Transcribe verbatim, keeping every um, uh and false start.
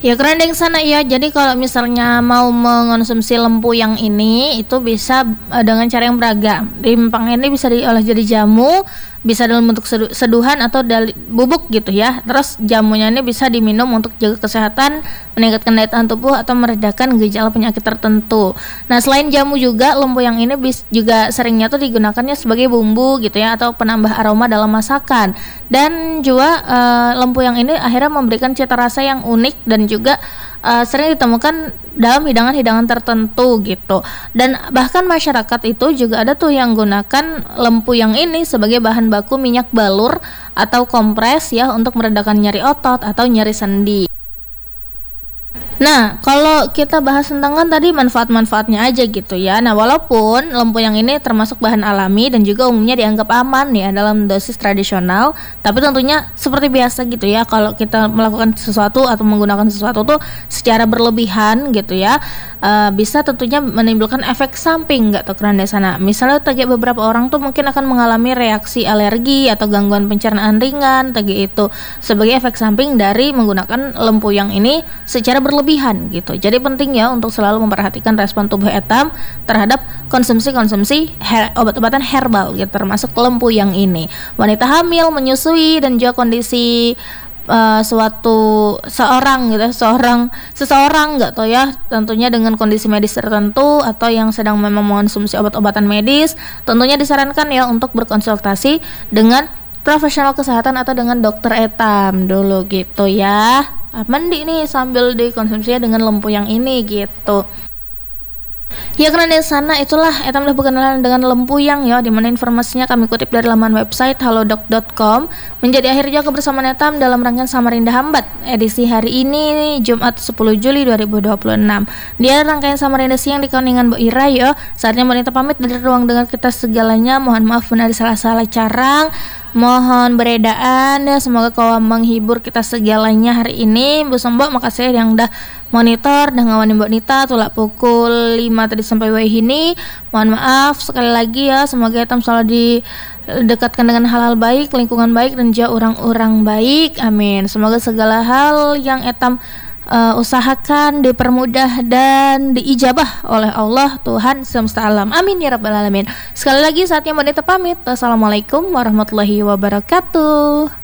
Ya keren deh sana ya. Jadi kalau misalnya mau mengonsumsi lempu yang ini itu bisa uh, dengan cara yang beragam. Rimpang ini bisa diolah jadi jamu, bisa dalam bentuk sedu- seduhan atau dari bubuk gitu ya. Terus jamunya ini bisa diminum untuk jaga kesehatan, meningkatkan daya tahan tubuh atau meredakan gejala penyakit tertentu. Nah, selain jamu juga lempu yang ini bis, juga seringnya tuh digunakannya sebagai bumbu gitu ya atau penambah aroma dalam masakan. Dan juga uh, lempu yang ini akhirnya memberikan cita rasa yang unik dan juga uh, sering ditemukan dalam hidangan-hidangan tertentu gitu. Dan bahkan masyarakat itu juga ada tuh yang gunakan lempu yang ini sebagai bahan baku minyak balur atau kompres ya untuk meredakan nyeri otot atau nyeri sendi. Nah, kalau kita bahas tentang kan tadi manfaat-manfaatnya aja gitu ya. Nah, walaupun lempu yang ini termasuk bahan alami dan juga umumnya dianggap aman ya dalam dosis tradisional, tapi tentunya seperti biasa gitu ya, kalau kita melakukan sesuatu atau menggunakan sesuatu tuh secara berlebihan gitu ya, uh, bisa tentunya menimbulkan efek samping nggak tuh keren sana. Misalnya tadi beberapa orang tuh mungkin akan mengalami reaksi alergi atau gangguan pencernaan ringan tadi itu sebagai efek samping dari menggunakan lempu yang ini secara berlebihan gitu. Jadi penting ya untuk selalu memperhatikan respon tubuh etam terhadap konsumsi-konsumsi her- obat-obatan herbal gitu, termasuk lempu yang ini. Wanita hamil, menyusui dan juga kondisi uh, suatu seorang gitu, seorang seseorang nggak tahu ya, tentunya dengan kondisi medis tertentu atau yang sedang memang mengonsumsi obat-obatan medis, tentunya disarankan ya untuk berkonsultasi dengan profesional kesehatan atau dengan dokter etam dulu gitu ya. Mandi nih sambil dikonsumsinya dengan lempu yang ini gitu. Ya karena di sana itulah etam udah berkenalan dengan lempu yang ya, dimana informasinya kami kutip dari laman website halodoc dot com. Menjadi akhir juga kebersamaan etam dalam rangkaian Samarinda Hambat edisi hari ini Jumat sepuluh Juli dua ribu dua puluh enam. Dia rangkaian Samarinda siang di Kauningan Bu Ira ya. Saatnya wanita pamit dari ruang dengar kita segalanya. Mohon maaf benar salah-salah carang. Mohon beredaan ya, semoga kau menghibur kita segalanya hari ini. Bu Sembok makasih yang udah monitor dan ngawanin Mbak Nita tulak pukul lima tadi sampai wai ini. Mohon maaf sekali lagi ya, semoga etam selalu didekatkan dengan hal-hal baik, lingkungan baik dan juga orang-orang baik. Amin. Semoga segala hal yang etam Uh, usahakan dipermudah dan diijabah oleh Allah Tuhan semesta alam. Amin ya rabbal alamin. Sekali lagi saatnya wanita pamit. Wassalamualaikum warahmatullahi wabarakatuh.